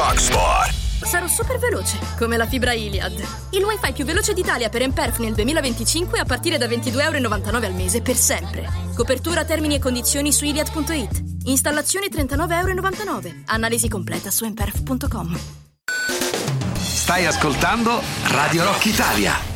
Rocksport. Sarò super veloce, come la fibra Iliad. Il wifi più veloce d'Italia per Emperf nel 2025 a partire da €22,99 al mese per sempre. Copertura, termini e condizioni su iliad.it. Installazione €39,99. Analisi completa su emperf.com. Stai ascoltando Radio Rock Italia.